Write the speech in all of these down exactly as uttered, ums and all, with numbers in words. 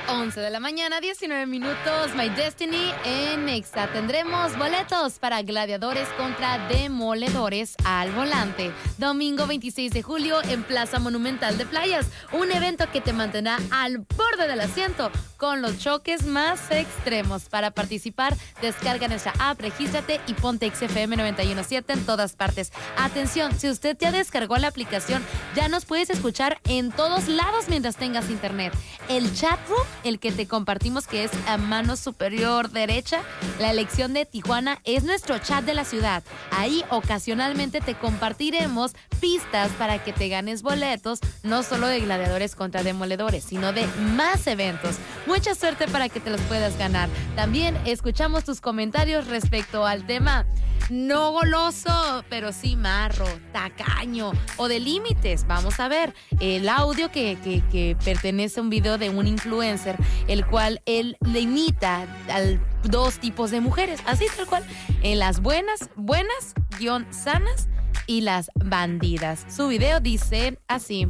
once de la mañana, diecinueve minutos, My Destiny en Exa. Tendremos boletos para Gladiadores contra Demoledores al volante. Domingo veintiséis de julio en Plaza Monumental de Playas. Un evento que te mantendrá al borde del asiento con los choques más extremos. Para participar, descarga nuestra app, regístrate y ponte X F M noventa y uno punto siete en todas partes. Atención, si usted ya descargó la aplicación, ya nos puedes escuchar en todos lados mientras tengas internet. El chat room, el que te compartimos, que es a mano superior derecha, la elección de Tijuana, es nuestro chat de la ciudad. Ahí ocasionalmente te compartiremos pistas para que te ganes boletos, no solo de Gladiadores contra Demoledores, sino de más eventos. Mucha suerte para que te los puedas ganar. También escuchamos tus comentarios respecto al tema no goloso, pero sí marro, tacaño o de límites. Vamos a ver el audio que, que, que pertenece a un video de un influencer, el cual él le imita a dos tipos de mujeres, así tal cual, en las buenas, buenas, guión sanas, y las bandidas. Su video dice así: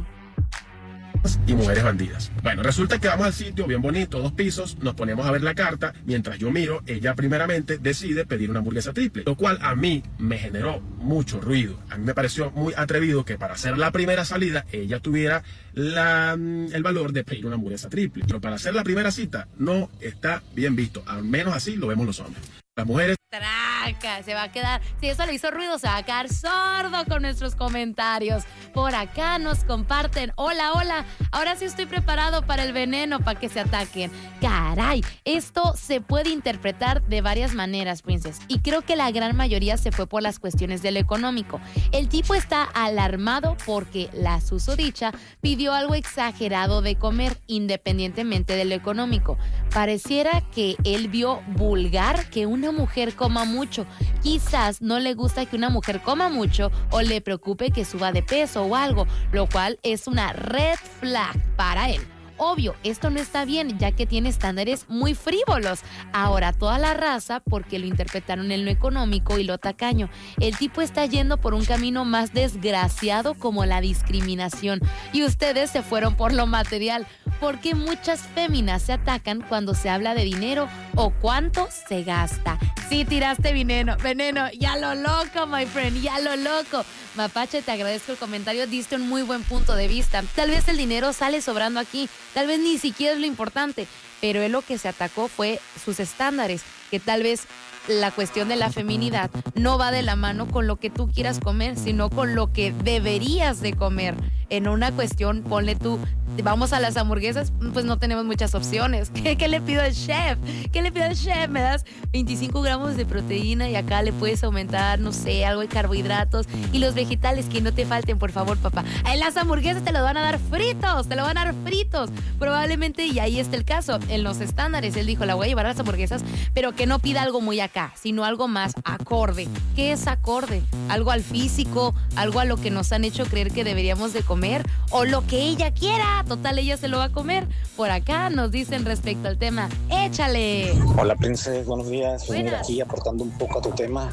y mujeres bandidas. Bueno, resulta que vamos al sitio bien bonito, dos pisos, nos ponemos a ver la carta. Mientras yo miro, ella primeramente decide pedir una hamburguesa triple, lo cual a mí me generó mucho ruido. A mí me pareció muy atrevido que para hacer la primera salida ella tuviera la, el valor de pedir una hamburguesa triple. Pero para hacer la primera cita no está bien visto, al menos así lo vemos los hombres. Las mujeres... Traca, se va a quedar, si eso le hizo ruido, se va a quedar sordo con nuestros comentarios. Por acá nos comparten: hola, hola, ahora sí estoy preparado para el veneno, para que se ataquen. Caray, esto se puede interpretar de varias maneras, Princess, y creo que la gran mayoría se fue por las cuestiones de lo económico. El tipo está alarmado porque la susodicha pidió algo exagerado de comer, independientemente de lo económico. Pareciera que él vio vulgar que una mujer coma mucho. Quizás no le gusta que una mujer coma mucho o le preocupe que suba de peso o algo, lo cual es una red flag para él. Obvio, esto no está bien, ya que tiene estándares muy frívolos. Ahora, toda la raza, porque lo interpretaron en lo económico y lo tacaño. El tipo está yendo por un camino más desgraciado, como la discriminación. Y ustedes se fueron por lo material. Porque muchas féminas se atacan cuando se habla de dinero o cuánto se gasta. Sí, tiraste veneno, veneno, ya lo loco, my friend, ya lo loco. Mapache, te agradezco el comentario, diste un muy buen punto de vista. Tal vez el dinero sale sobrando aquí, tal vez ni siquiera es lo importante, pero él lo que se atacó fue sus estándares, que tal vez la cuestión de la feminidad no va de la mano con lo que tú quieras comer, sino con lo que deberías de comer. En una cuestión, ponle tú, vamos a las hamburguesas, pues no tenemos muchas opciones. ¿Qué, qué le pido al chef? ¿Qué le pido al chef? Me das veinticinco gramos de proteína y acá le puedes aumentar, no sé, algo de carbohidratos y los vegetales que no te falten, por favor, papá. En las hamburguesas te lo van a dar fritos, te lo van a dar fritos. Probablemente, y ahí está el caso, en los estándares, él dijo, la voy a llevar a las hamburguesas, pero que no pida algo muy acá, sino algo más acorde. ¿Qué es acorde? Algo al físico, algo a lo que nos han hecho creer que deberíamos de comer, o lo que ella quiera. Total, ella se lo va a comer. Por acá nos dicen respecto al tema. ¡Échale! Hola, Princess, buenos días. Pues mira, aquí aportando un poco a tu tema.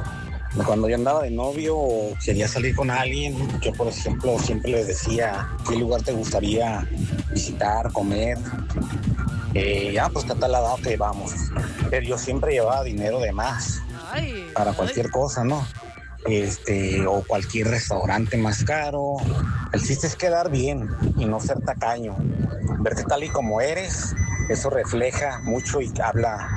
Cuando yo andaba de novio o quería salir con alguien, yo, por ejemplo, siempre les decía qué lugar te gustaría visitar, comer. Eh, ya, pues que a tal lado que vamos. Pero yo siempre llevaba dinero de más. Ay, para cualquier ay. cosa, ¿no? Este, o cualquier restaurante más caro. El chiste es quedar bien y no ser tacaño. Verte tal y como eres, eso refleja mucho y habla